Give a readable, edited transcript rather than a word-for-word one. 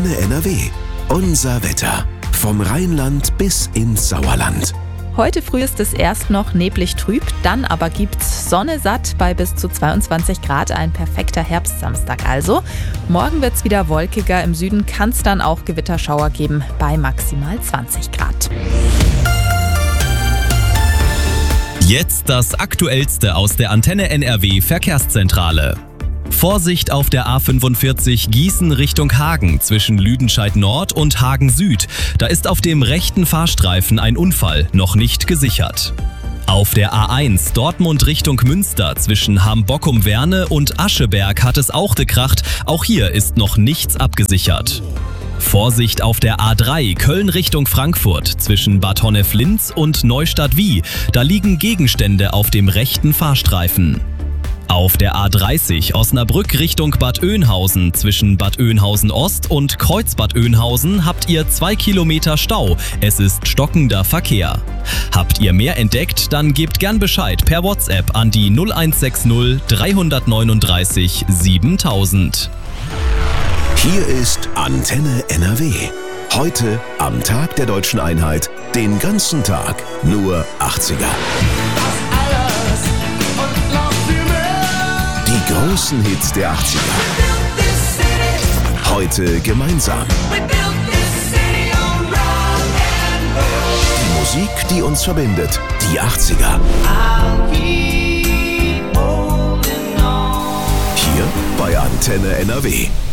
Antenne NRW. Unser Wetter. Vom Rheinland bis ins Sauerland. Heute früh ist es erst noch neblig trüb, dann aber gibt's Sonne satt bei bis zu 22 Grad, ein perfekter Herbstsamstag also. Morgen wird's wieder wolkiger, im Süden kann's dann auch Gewitterschauer geben bei maximal 20 Grad. Jetzt das Aktuellste aus der Antenne NRW Verkehrszentrale. Vorsicht auf der A45 Gießen Richtung Hagen zwischen Lüdenscheid Nord und Hagen Süd. Da ist auf dem rechten Fahrstreifen ein Unfall, noch nicht gesichert. Auf der A1 Dortmund Richtung Münster zwischen Ham-Bockum-Werne und Ascheberg hat es auch gekracht. Auch hier ist noch nichts abgesichert. Vorsicht auf der A3 Köln Richtung Frankfurt zwischen Bad Honnef-Linz und Neustadt-Wie. Da liegen Gegenstände auf dem rechten Fahrstreifen. Auf der A30 Osnabrück Richtung Bad Oeynhausen zwischen Bad Oeynhausen Ost und Kreuzbad Oeynhausen habt ihr 2 Kilometer Stau. Es ist stockender Verkehr. Habt ihr mehr entdeckt, dann gebt gern Bescheid per WhatsApp an die 0160 339 7000. Hier ist Antenne NRW. Heute am Tag der Deutschen Einheit, den ganzen Tag nur 80er. Die großen Hits der 80er. Heute gemeinsam. Die Musik, die uns verbindet. Die 80er. Hier bei Antenne NRW.